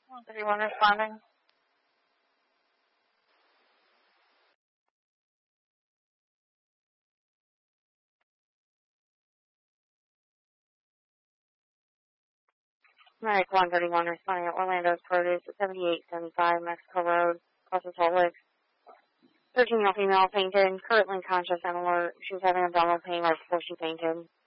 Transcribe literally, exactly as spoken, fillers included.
one thirty-one responding. Medic one thirty-one responding at Orlando's Produce at seventy-eight seventy-five Mexico Road, Closer Salt Lake. thirteen-year-old female fainted, currently conscious and alert. She was having abdominal pain right before she fainted.